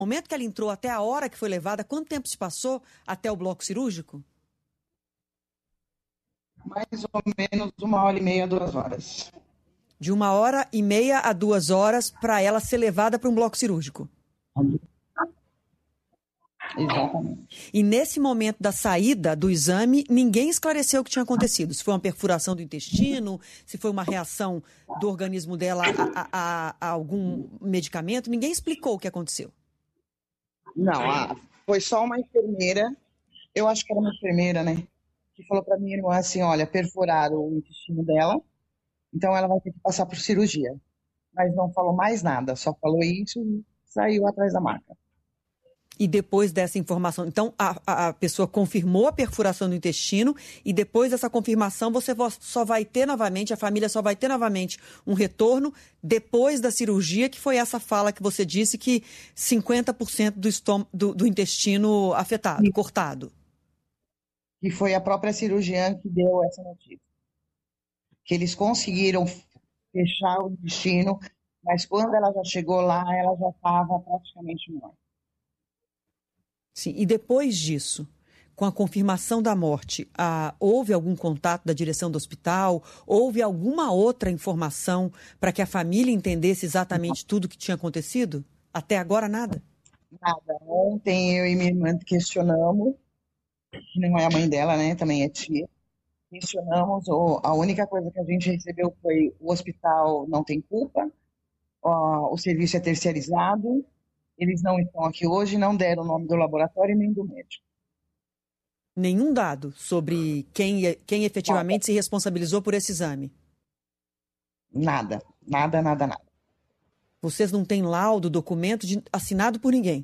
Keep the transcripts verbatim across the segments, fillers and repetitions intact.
O momento que ela entrou até a hora que foi levada, quanto tempo se passou até o bloco cirúrgico? Mais ou menos uma hora e meia, duas horas. De uma hora e meia a duas horas para ela ser levada para um bloco cirúrgico. Exatamente. E nesse momento da saída do exame, ninguém esclareceu o que tinha acontecido. Se foi uma perfuração do intestino, se foi uma reação do organismo dela a, a, a, a algum medicamento, ninguém explicou o que aconteceu. Não, a, foi só uma enfermeira, eu acho que era uma enfermeira, né? Que falou para minha irmã assim, olha, perfuraram o intestino dela, então ela vai ter que passar por cirurgia. Mas não falou mais nada, só falou isso e saiu atrás da maca. E depois dessa informação, então a, a pessoa confirmou a perfuração do intestino e depois dessa confirmação você só vai ter novamente, a família só vai ter novamente um retorno depois da cirurgia, que foi essa fala que você disse que cinquenta por cento do, estômago, do, do intestino afetado, Sim. cortado. E foi a própria cirurgiã que deu essa notícia. Que eles conseguiram fechar o intestino, mas quando ela já chegou lá, ela já estava praticamente morta. Sim, e depois disso, com a confirmação da morte, ah, houve algum contato da direção do hospital? Houve alguma outra informação para que a família entendesse exatamente tudo o que tinha acontecido? Até agora, nada? Nada. Ontem eu e minha irmã questionamos, que não é a mãe dela, né? Também é tia. Questionamos, ou a única coisa que a gente recebeu foi o hospital não tem culpa, ó, o serviço é terceirizado, eles não estão aqui hoje, não deram o nome do laboratório nem do médico. Nenhum dado sobre quem, quem efetivamente nada. Se responsabilizou por esse exame? Nada, nada, nada, nada. Vocês não têm laudo, documento de, assinado por ninguém?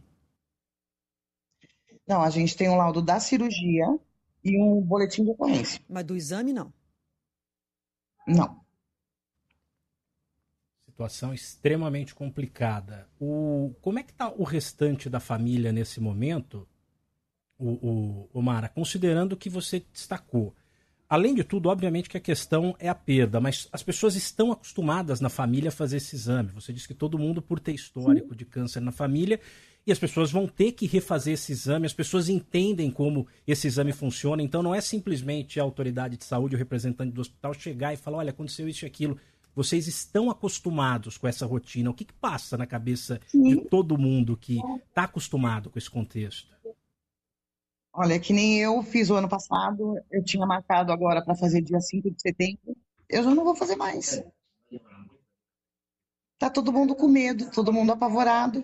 Não, a gente tem um laudo da cirurgia e um boletim de ocorrência. Mas do exame, não? Não. Situação extremamente complicada. O, como é que está o restante da família nesse momento, o, o, o Mara, considerando o que você destacou? Além de tudo, obviamente que a questão é a perda, mas as pessoas estão acostumadas na família a fazer esse exame. Você disse que todo mundo, por ter histórico Sim. de câncer na família, e as pessoas vão ter que refazer esse exame, as pessoas entendem como esse exame funciona, então não é simplesmente a autoridade de saúde, o representante do hospital, chegar e falar, olha, aconteceu isso e aquilo. Vocês estão acostumados com essa rotina. O que, que passa na cabeça Sim. de todo mundo que está acostumado com esse contexto? Olha, que nem eu fiz o ano passado, eu tinha marcado agora para fazer dia cinco de setembro, eu já não vou fazer mais. Tá todo mundo com medo, todo mundo apavorado.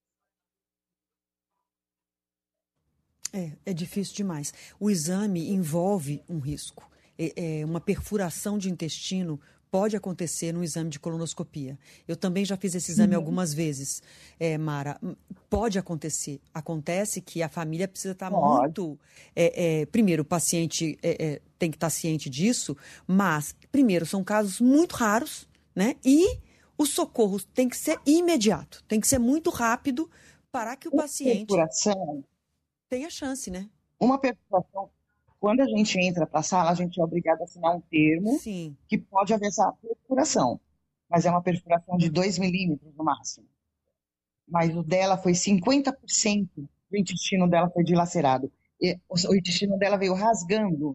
É, é difícil demais. O exame envolve um risco. É, é uma perfuração de intestino pode acontecer no exame de colonoscopia. Eu também já fiz esse exame uhum. algumas vezes, é, Mara. Pode acontecer. Acontece que a família precisa estar pode. muito... É, é, primeiro, o paciente é, é, tem que estar ciente disso, mas, primeiro, são casos muito raros, né? E o socorro tem que ser imediato, tem que ser muito rápido para que o Uma paciente perfuração, tenha chance, né? Uma perfuração... Quando a gente entra para a sala, a gente é obrigado a assinar um termo Sim. que pode haver essa perfuração. Mas é uma perfuração de dois milímetros no máximo. Mas o dela foi cinquenta por cento do intestino dela foi dilacerado. E o intestino dela veio rasgando.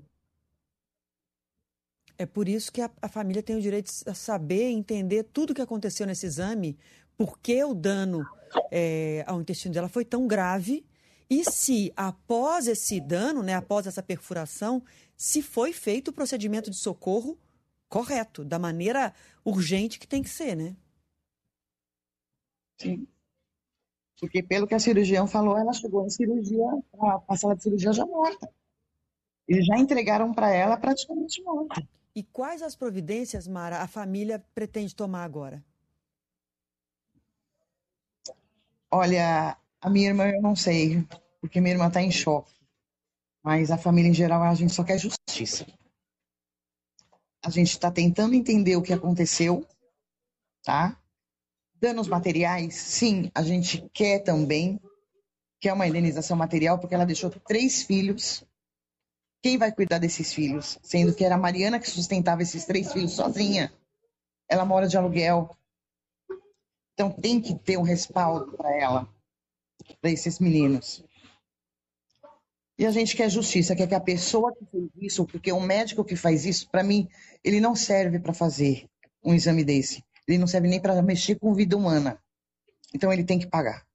É por isso que a, a família tem o direito de saber e entender tudo o que aconteceu nesse exame, por que o dano é, ao intestino dela foi tão grave. E se, após esse dano, né, após essa perfuração, se foi feito o procedimento de socorro correto, da maneira urgente que tem que ser, né? Sim. Porque, pelo que a cirurgião falou, ela chegou em cirurgia, a sala de cirurgia já morta. Eles já entregaram para ela praticamente morta. E quais as providências, Mara, a família pretende tomar agora? Olha... A minha irmã, eu não sei, porque minha irmã está em choque. Mas a família, em geral, a gente só quer justiça. A gente está tentando entender o que aconteceu, tá? Danos materiais, sim, a gente quer também, quer uma indenização material, porque ela deixou três filhos. Quem vai cuidar desses filhos? Sendo que era a Mariana que sustentava esses três filhos sozinha. Ela mora de aluguel. Então tem que ter um respaldo para ela. para esses meninos. E a gente quer justiça, quer que a pessoa que fez isso, porque o médico que faz isso, para mim, ele não serve para fazer um exame desse. Ele não serve nem para mexer com vida humana. Então ele tem que pagar.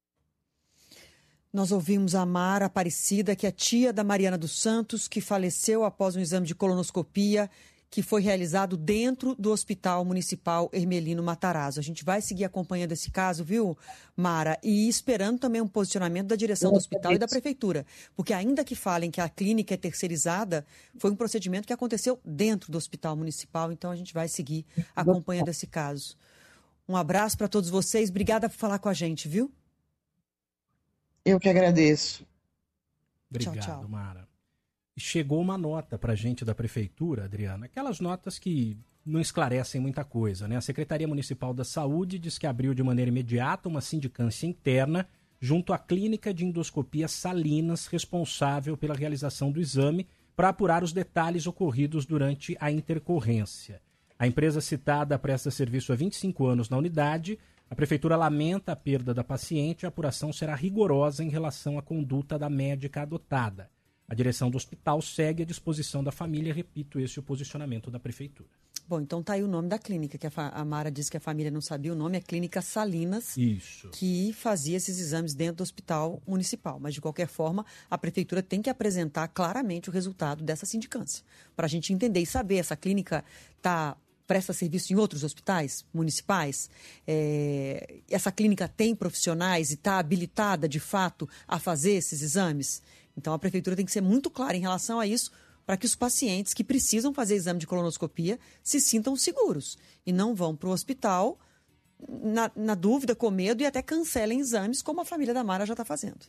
Nós ouvimos a Mara Aparecida, que é tia da Mariana dos Santos, que faleceu após um exame de colonoscopia que foi realizado dentro do Hospital Municipal Hermelino Matarazzo. A gente vai seguir acompanhando esse caso, viu, Mara? E esperando também um posicionamento da direção do hospital e da prefeitura. Porque ainda que falem que a clínica é terceirizada, foi um procedimento que aconteceu dentro do Hospital Municipal. Então a gente vai seguir acompanhando esse caso. Um abraço para todos vocês. Obrigada por falar com a gente, viu? Eu que agradeço. Obrigado, tchau, tchau. Mara. Chegou uma nota para a gente da prefeitura, Adriana, aquelas notas que não esclarecem muita coisa, né? A Secretaria Municipal da Saúde diz que abriu de maneira imediata uma sindicância interna junto à Clínica de Endoscopia Salinas, responsável pela realização do exame, para apurar os detalhes ocorridos durante a intercorrência. A empresa citada presta serviço há vinte e cinco anos na unidade. A prefeitura lamenta a perda da paciente e a apuração será rigorosa em relação à conduta da médica adotada. A direção do hospital segue à disposição da família. Repito, esse é o posicionamento da prefeitura. Bom, então tá aí o nome da clínica, que a, a Mara disse que a família não sabia o nome, é Clínica Salinas. Isso. Que fazia esses exames dentro do hospital municipal. Mas, de qualquer forma, a prefeitura tem que apresentar claramente o resultado dessa sindicância, para a gente entender e saber, essa clínica tá, presta serviço em outros hospitais municipais? É, essa clínica tem profissionais e está habilitada, de fato, a fazer esses exames? Então, a prefeitura tem que ser muito clara em relação a isso, para que os pacientes que precisam fazer exame de colonoscopia se sintam seguros e não vão para o hospital na, na dúvida, com medo, e até cancelem exames, como a família da Mara já está fazendo.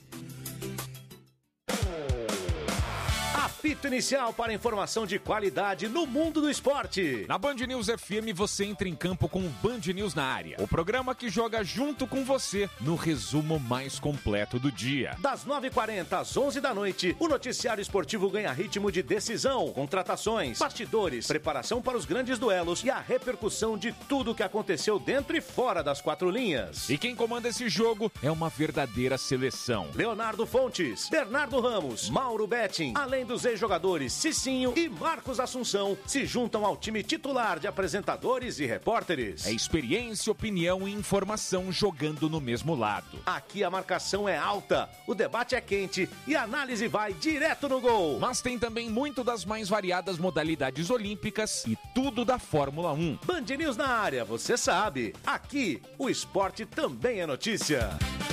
Apito inicial para informação de qualidade no mundo do esporte. Na Band News F M você entra em campo com o Band News na área. O programa que joga junto com você no resumo mais completo do dia. Das nove e quarenta às onze da noite, o noticiário esportivo ganha ritmo de decisão, contratações, bastidores, preparação para os grandes duelos e a repercussão de tudo o que aconteceu dentro e fora das quatro linhas. E quem comanda esse jogo é uma verdadeira seleção. Leonardo Fontes, Bernardo Ramos, Mauro Betting, além dos jogadores Cicinho e Marcos Assunção se juntam ao time titular de apresentadores e repórteres. É experiência, opinião e informação jogando no mesmo lado. Aqui a marcação é alta, o debate é quente e a análise vai direto no gol. Mas tem também muito das mais variadas modalidades olímpicas e tudo da Fórmula um. Band News na área, você sabe. Aqui o esporte também é notícia.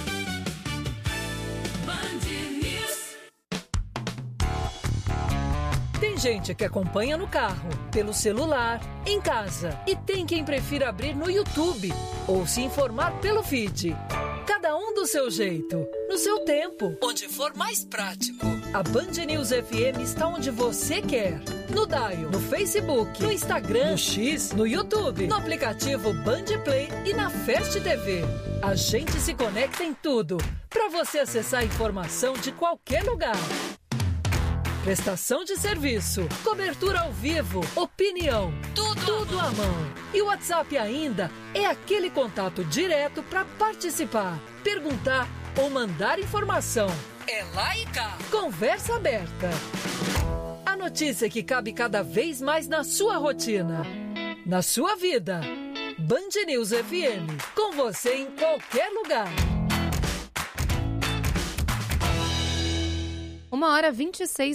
Tem gente que acompanha no carro, pelo celular, em casa. E tem quem prefira abrir no YouTube ou se informar pelo feed. Cada um do seu jeito, no seu tempo, onde for mais prático. A Band News F M está onde você quer. No Dial, no Facebook, no Instagram, no X, no YouTube, no aplicativo Band Play e na Fast T V. A gente se conecta em tudo, para você acessar a informação de qualquer lugar. Prestação de serviço, cobertura ao vivo, opinião, tudo, tudo à mão. E o WhatsApp ainda é aquele contato direto para participar, perguntar ou mandar informação. É lá e cá. Conversa aberta. A notícia que cabe cada vez mais na sua rotina, na sua vida. Band News F M, com você em qualquer lugar. Uma hora vinte e seis